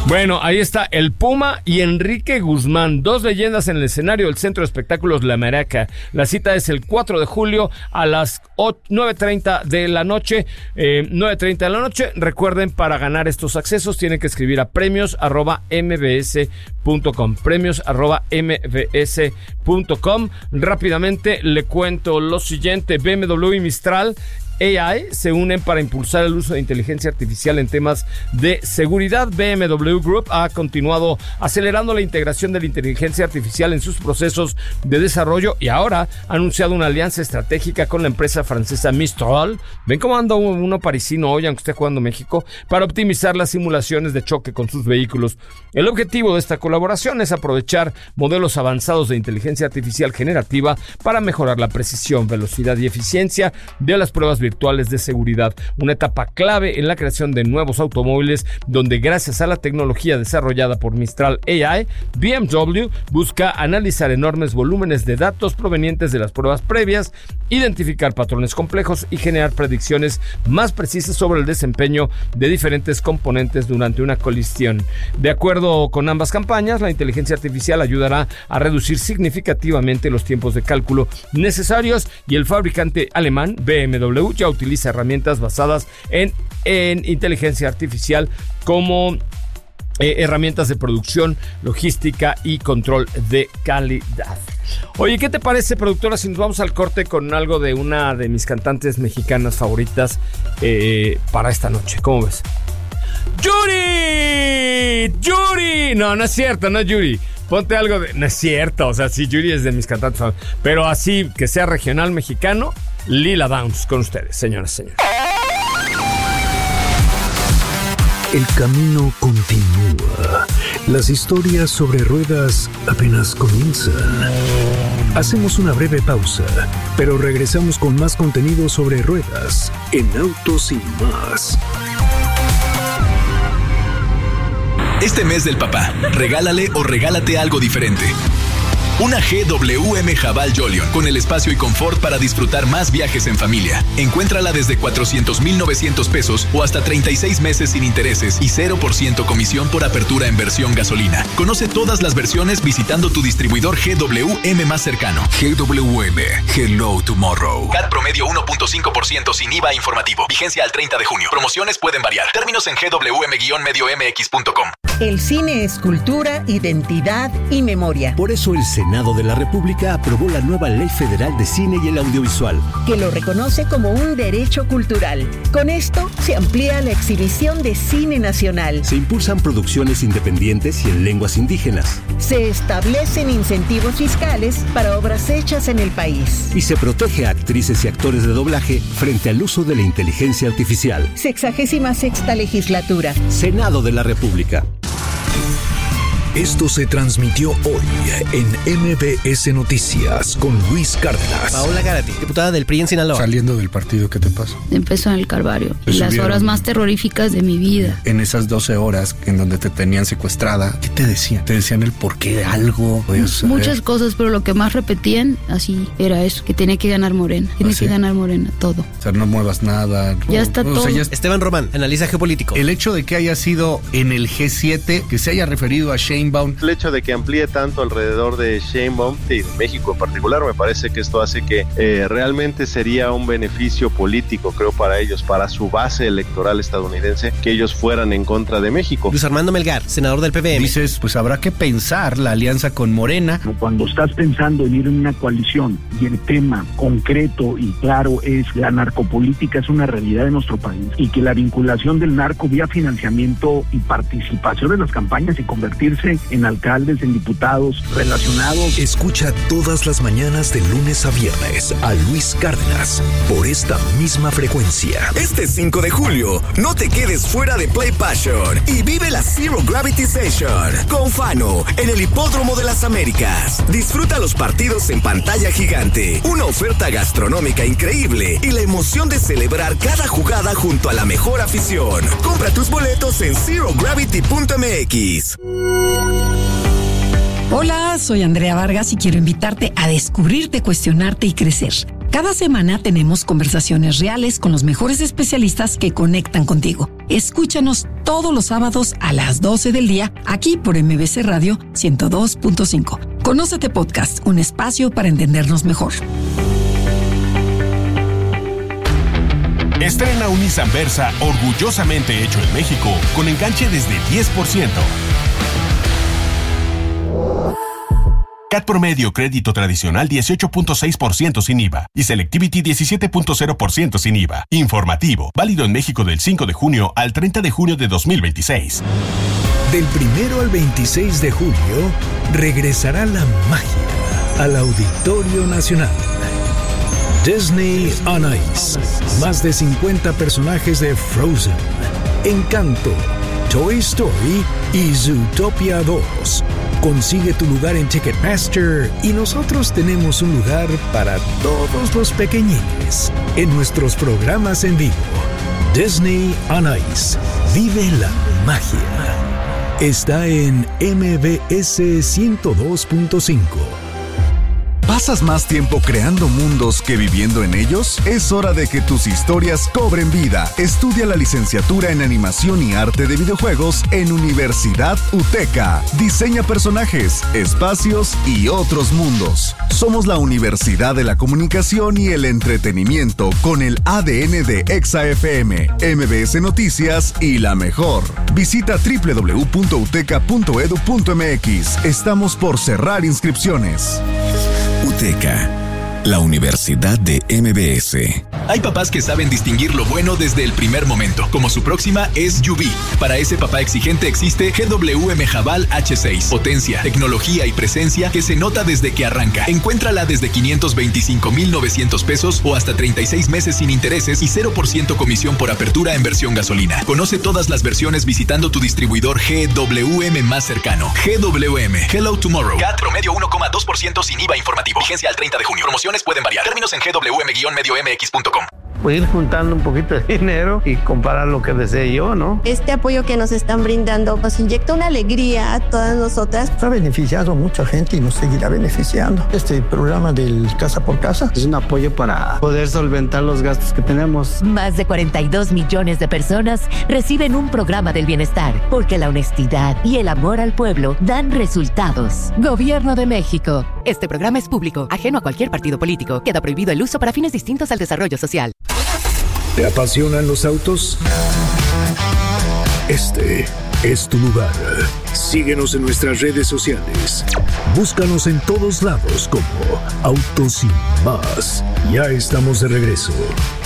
Bueno, ahí está el Puma y Enrique Guzmán, dos leyendas en el escenario del Centro de Espectáculos La Maraca. La cita es el 4 de julio a las 9:30 de la noche. 9:30 de la noche. Recuerden, para ganar estos accesos tienen que escribir a premios@mbs.com. Premios@mbs.com. Rápidamente le cuento lo siguiente. BMW y Mistral AI se unen para impulsar el uso de inteligencia artificial en temas de seguridad. BMW Group ha continuado acelerando la integración de la inteligencia artificial en sus procesos de desarrollo y ahora ha anunciado una alianza estratégica con la empresa francesa Mistral. ¿Ven cómo anda uno parisino hoy, aunque esté jugando México? Para optimizar las simulaciones de choque con sus vehículos. El objetivo de esta colaboración es aprovechar modelos avanzados de inteligencia artificial generativa para mejorar la precisión, velocidad y eficiencia de las pruebas virtuales de seguridad, una etapa clave en la creación de nuevos automóviles donde gracias a la tecnología desarrollada por Mistral AI, BMW busca analizar enormes volúmenes de datos provenientes de las pruebas previas, identificar patrones complejos y generar predicciones más precisas sobre el desempeño de diferentes componentes durante una colisión. De acuerdo con ambas campañas, la inteligencia artificial ayudará a reducir significativamente los tiempos de cálculo necesarios y el fabricante alemán BMW ya utiliza herramientas basadas en inteligencia artificial como herramientas de producción, logística y control de calidad. Oye, ¿qué te parece, productora, si nos vamos al corte con algo de una de mis cantantes mexicanas favoritas para esta noche? ¿Cómo ves? ¡Yuri! ¡Yuri! No es cierto, no es Yuri. Ponte algo de... No es cierto, o sea, sí, Yuri es de mis cantantes favoritos, pero así, que sea regional mexicano, Lila Downs con ustedes, señoras y señores. El camino continúa. Las historias sobre ruedas apenas comienzan. Hacemos una breve pausa, pero regresamos con más contenido sobre ruedas en Autos y Más. Este mes del papá, regálale o regálate algo diferente. Una GWM Haval Jolion con el espacio y confort para disfrutar más viajes en familia. Encuéntrala desde 400,900 pesos o hasta 36 meses sin intereses y 0% comisión por apertura en versión gasolina. Conoce todas las versiones visitando tu distribuidor GWM más cercano. GWM, Hello Tomorrow. CAT promedio 1.5% sin IVA informativo. Vigencia al 30 de junio. Promociones pueden variar. Términos en gwm-mx.com. El cine es cultura, identidad y memoria. Por eso el Senado de la República aprobó la nueva Ley Federal de Cine y el Audiovisual, que lo reconoce como un derecho cultural. Con esto se amplía la exhibición de cine nacional. Se impulsan producciones independientes y en lenguas indígenas. Se establecen incentivos fiscales para obras hechas en el país. Y se protege a actrices y actores de doblaje frente al uso de la inteligencia artificial. 66ª legislatura. Senado de la República. Esto se transmitió hoy en MBS Noticias con Luis Cárdenas. Paola Gárate, diputada del PRI en Sinaloa. Saliendo del partido, ¿qué te pasó? Empezó en el Calvario. Las horas más terroríficas de mi vida. En esas 12 horas en donde te tenían secuestrada, ¿qué te decían? ¿Te decían el porqué de algo? Muchas cosas, pero lo que más repetían así era eso, que tenía que ganar Morena. Tiene que ganar Morena, todo. O sea, no muevas nada. Ya está todo. O sea, Esteban Román, analiza geopolítico. El hecho de que haya sido en el G7, que se haya referido a Sheinbaum. El hecho de que amplíe tanto alrededor de Sheinbaum y de México en particular, me parece que esto hace que realmente sería un beneficio político, creo, para ellos, para su base electoral estadounidense, que ellos fueran en contra de México. Luis Armando Melgar, senador del PBM. Dices, pues habrá que pensar la alianza con Morena. Cuando estás pensando en ir en una coalición y el tema concreto y claro es la narcopolítica, es una realidad de nuestro país, y que la vinculación del narco vía financiamiento y participación en las campañas y convertirse en alcaldes, en diputados relacionados. Escucha todas las mañanas de lunes a viernes a Luis Cárdenas por esta misma frecuencia. Este 5 de julio, no te quedes fuera de Play Passion y vive la Zero Gravity Session con Fano en el Hipódromo de las Américas. Disfruta los partidos en pantalla gigante, una oferta gastronómica increíble y la emoción de celebrar cada jugada junto a la mejor afición. Compra tus boletos en zerogravity.mx. Hola, soy Andrea Vargas y quiero invitarte a descubrirte, cuestionarte y crecer. Cada semana tenemos conversaciones reales con los mejores especialistas que conectan contigo. Escúchanos todos los sábados a las 12 del día, aquí por MBC Radio 102.5. Conócete Podcast, un espacio para entendernos mejor. Estrena un Nissan Versa orgullosamente hecho en México con enganche desde 10%. CAT promedio crédito tradicional 18.6% sin IVA y Selectivity 17.0% sin IVA. Informativo, válido en México del 5 de junio al 30 de junio de 2026. Del 1 al 26 de julio regresará la magia al Auditorio Nacional. Disney on Ice. Más de 50 personajes de Frozen, Encanto, Toy Story y Zootopia 2. Consigue tu lugar en Ticketmaster y nosotros tenemos un lugar para todos los pequeñines en nuestros programas en vivo. Disney on Ice. Vive la magia. Está en MBS 102.5. ¿Pasas más tiempo creando mundos que viviendo en ellos? Es hora de que tus historias cobren vida. Estudia la licenciatura en Animación y Arte de Videojuegos en Universidad UTECA. Diseña personajes, espacios y otros mundos. Somos la Universidad de la Comunicación y el Entretenimiento con el ADN de EXA-FM, MBS Noticias y La Mejor. Visita www.uteca.edu.mx. Estamos por cerrar inscripciones. UTECA, la Universidad de MBS. Hay papás que saben distinguir lo bueno desde el primer momento, como su próxima SUV. Para ese papá exigente existe GWM Haval H6. Potencia, tecnología y presencia que se nota desde que arranca. Encuéntrala desde 525,900 pesos o hasta 36 meses sin intereses y 0% comisión por apertura en versión gasolina. Conoce todas las versiones visitando tu distribuidor GWM más cercano. GWM, Hello Tomorrow. CAT promedio 1,2% sin IVA informativo. Vigencia al 30 de junio. Promociones pueden variar. Términos en gwm-mediomx.com. Voy a ir juntando un poquito de dinero y comprar lo que desee yo, ¿no? Este apoyo que nos están brindando nos inyecta una alegría a todas nosotras. Ha beneficiado a mucha gente y nos seguirá beneficiando. Este programa del Casa por Casa es un apoyo para poder solventar los gastos que tenemos. Más de 42 millones de personas reciben un programa del bienestar porque la honestidad y el amor al pueblo dan resultados. Gobierno de México. Este programa es público, ajeno a cualquier partido político. Queda prohibido el uso para fines distintos al desarrollo social. ¿Te apasionan los autos? Este es tu lugar. Síguenos en nuestras redes sociales. Búscanos en todos lados como Autos y Más. Ya estamos de regreso.